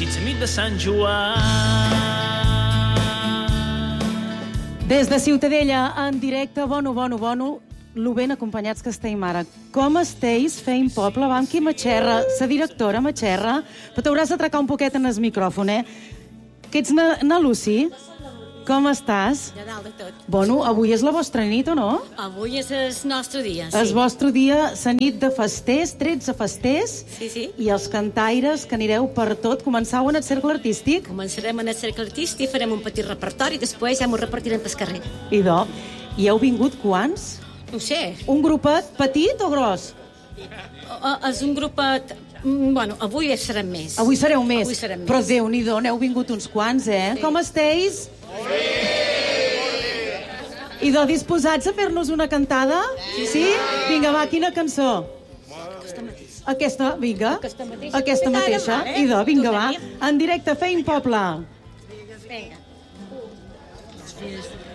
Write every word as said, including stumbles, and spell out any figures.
It's a nit de Sant Joan. Des de Ciutadella, en directe, bono, bono, bono, lo ben acompanyats que estem ara. Com esteis feint poble? Vam qui m'aixerra, sa directora m'aixerra, però t'hauràs d'atracar un poquet en el micròfon, eh? Que ets na, na Lucy? Com estàs? De dalt de tot. Bueno, avui és la vostra nit, o no? Avui és el nostre dia, sí. El vostre dia, la nit de festers, tretze festers, Sí, sí. i els cantaires que anireu per tot. Començau en el cercle artístic? Començarem en el cercle artístic, farem un petit repertori, després ja m'ho repartirem pel carrer. Idò. I heu vingut quants? No ho sé, Un grupet petit o gros? o- és un grupet... mm, Bueno, avui serem més. Avui sereu més. Avui serem Però més. Déu-n'hi-do, n'heu vingut uns quants, eh? Sí. Com esteis? Idò, disposats a fer-nos una cantada? Sí? Vinga, va, quina cançó? Aquesta, vinga. Aquesta mateixa. Aquesta Vinga, mateixa. ara va, eh? Idò, vinga, va. Tornaríem. En directe, feim poble. Vinga.